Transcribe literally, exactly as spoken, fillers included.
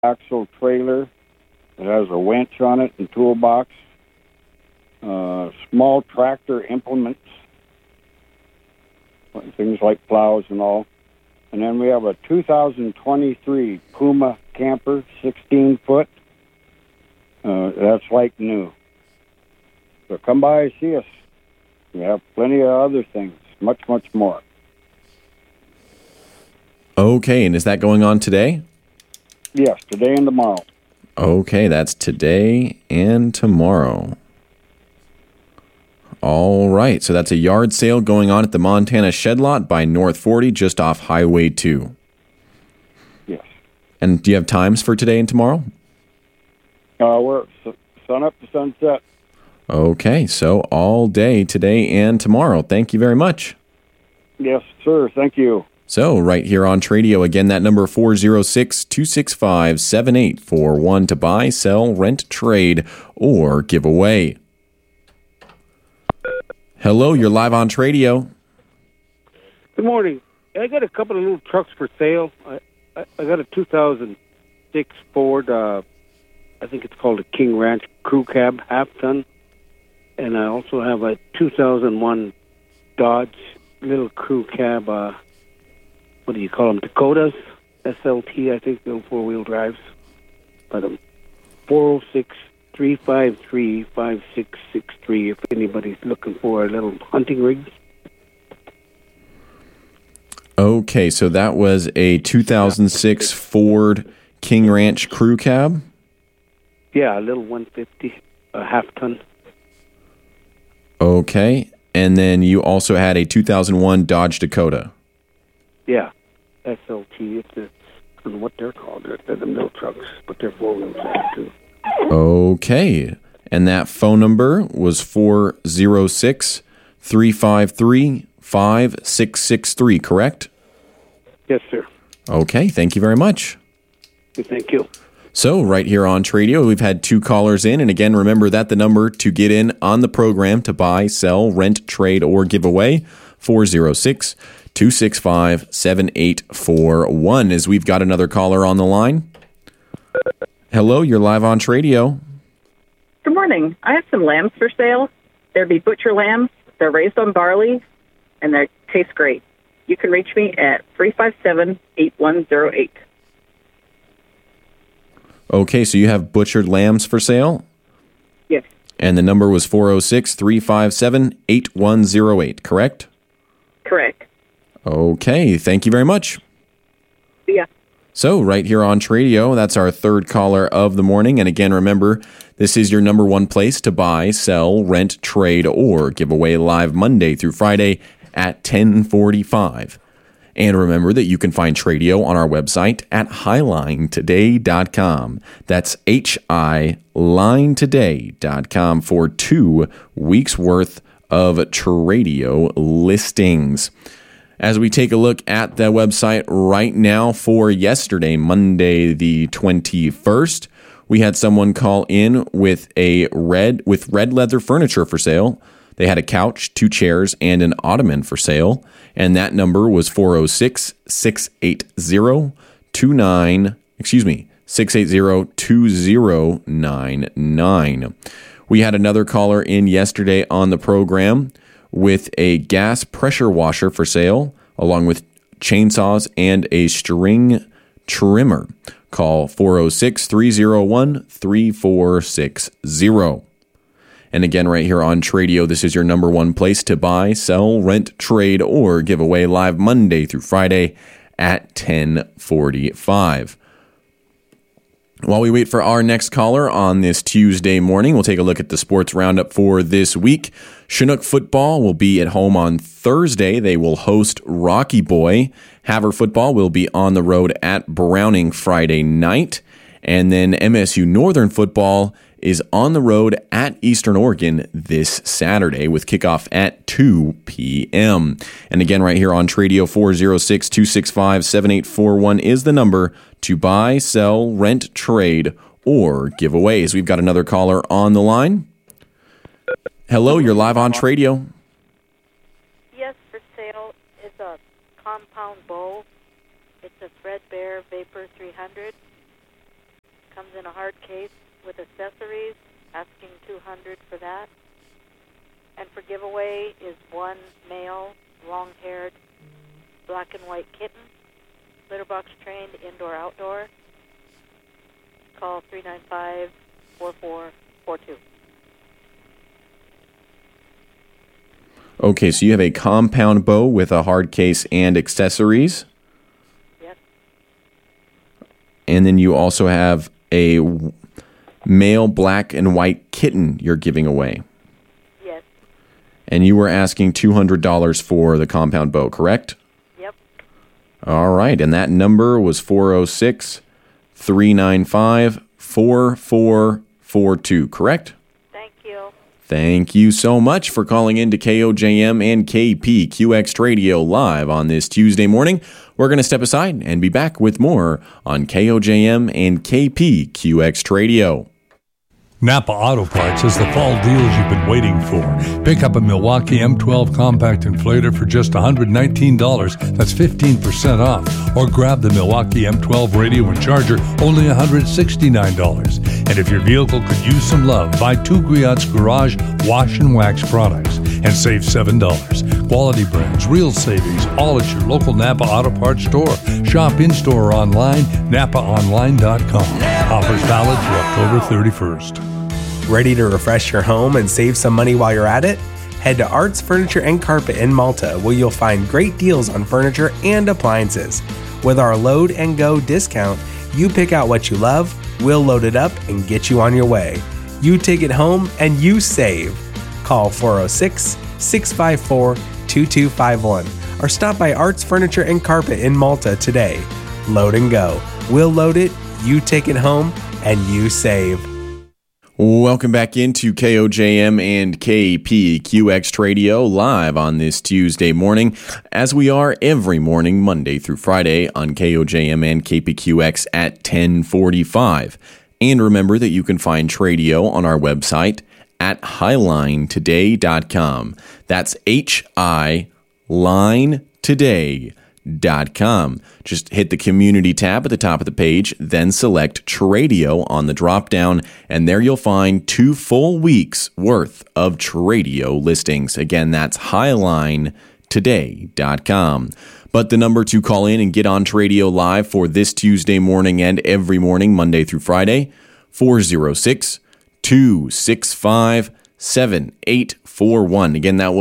axle trailer. It has a winch on it and toolbox. Uh, small tractor implements, things like plows and all. And then we have a two thousand twenty-three Puma camper, sixteen foot. Uh, that's like new. So come by and see us. We have plenty of other things, much, much more. Okay, and is that going on today? Yes, today and tomorrow. Okay, that's today and tomorrow. All right, so that's a yard sale going on at the Montana Shed Lot by North forty, just off Highway two. Yes. And do you have times for today and tomorrow? Uh, we're sun up to sunset. Okay, so all day today and tomorrow. Thank you very much. Yes, sir. Thank you. So right here on Tradio, again, that number four oh six, two six five, seven eight four one to buy, sell, rent, trade, or give away. Hello, you're live on Tradio. Good morning. I got a couple of little trucks for sale. I, I, I got a two thousand six Ford, uh, I think it's called a King Ranch Crew Cab, half ton. And I also have a two thousand one Dodge little crew cab, uh, what do you call them, Dakotas, S L T, I think, little four-wheel drives. But um, four oh six, three five three, five six six three if anybody's looking for a little hunting rig. Okay, so that was a two thousand six Ford King Ranch Crew Cab? Yeah, a little one fifty, a half ton. Okay, and then you also had a two thousand one Dodge Dakota. Yeah, S L T. It's a, I don't know what they're called. They're, they're the mill trucks, but they're four-wheel drive too. Okay, and that phone number was four oh six, three five three, five six six three, correct? Yes, sir. Okay, thank you very much. Thank you. So right here on Tradio, we've had two callers in. And again, remember that the number to get in on the program to buy, sell, rent, trade, or give away, four oh six, two six five, seven eight four one. As we've got another caller on the line. Hello, you're live on Tradio. Good morning. I have some lambs for sale. They'd be butcher lambs. They're raised on barley, and they taste great. You can reach me at three five seven, eight one zero eight. Okay, so you have butchered lambs for sale? Yes. And the number was four oh six, three five seven, eight one zero eight, correct? Correct. Okay, thank you very much. Yeah. So right here on Tradio, that's our third caller of the morning. And again, remember, this is your number one place to buy, sell, rent, trade, or give away live Monday through Friday at ten forty-five. And remember that you can find Tradio on our website at highline today dot com. That's H I line today dot com for two weeks worth of Tradio listings. As we take a look at the website right now for yesterday, Monday the twenty-first, we had someone call in with a red with red leather furniture for sale. They had a couch, two chairs, and an ottoman for sale. And that number was four oh six, six eight zero, two nine, excuse me, six eight zero, two zero nine nine. We had another caller in yesterday on the program with a gas pressure washer for sale, along with chainsaws and a string trimmer. Call four oh six, three oh one, three four six zero. And again, right here on Tradio, this is your number one place to buy, sell, rent, trade, or give away live Monday through Friday at ten forty-five. While we wait for our next caller on this Tuesday morning, we'll take a look at the sports roundup for this week. Chinook football will be at home on Thursday. They will host Rocky Boy. Havre football will be on the road at Browning Friday night. And then M S U Northern football is on the road at Eastern Oregon this Saturday with kickoff at two p.m. And again, right here on Tradio, four oh six, two six five, seven eight four one is the number to buy, sell, rent, trade, or give aways. We've got another caller on the line. Hello, you're live on Tradio. Yes, for sale is a compound bow. It's a Threadbare Vapor three hundred. in a hard case with accessories, asking two hundred dollars for that. And for giveaway is one male, long-haired, black and white kitten, litter box trained, indoor, outdoor. Call three nine five, four four four two. Okay, so you have a compound bow with a hard case and accessories. Yes. And then you also have a w- male black and white kitten you're giving away. Yes. And you were asking two hundred dollars for the compound bow, correct? Yep. All right, and that number was four oh six, three nine five, four four four two, correct? Thank you. Thank you so much for calling in to K O J M and K P Q X Radio live on this Tuesday morning. We're going to step aside and be back with more on K O J M and K P Q X Radio. Napa Auto Parts has the fall deals you've been waiting for. Pick up a Milwaukee M twelve compact inflator for just one hundred nineteen dollars. That's fifteen percent off. Or grab the Milwaukee M twelve radio and charger, only one hundred sixty-nine dollars. And if your vehicle could use some love, buy two Griot's Garage wash and wax products and save seven dollars. Quality brands, real savings, all at your local Napa Auto Parts store. Shop in-store or online, napa online dot com. Offers valid through October thirty-first. Ready to refresh your home and save some money while you're at it? Head to Arts Furniture and Carpet in Malta, where you'll find great deals on furniture and appliances. With our Load and Go discount, you pick out what you love, we'll load it up and get you on your way. You take it home and you save. Call four oh six, six five four, two two five one or stop by Arts Furniture and Carpet in Malta today. Load and Go. We'll load it, you take it home, and you save. Welcome back into K O J M and K P Q X Radio live on this Tuesday morning, as we are every morning, Monday through Friday on K O J M and K P Q X at ten forty-five. And remember that you can find Tradio on our website at highline today dot com. That's H I line today dot com. Just hit the community tab at the top of the page, then select Tradio on the drop down, and there you'll find two full weeks worth of Tradio listings. Again, that's highline today dot com. But the number to call in and get on Tradio live for this Tuesday morning and every morning, Monday through Friday, four oh six, two six five, seven eight four one. Again, that was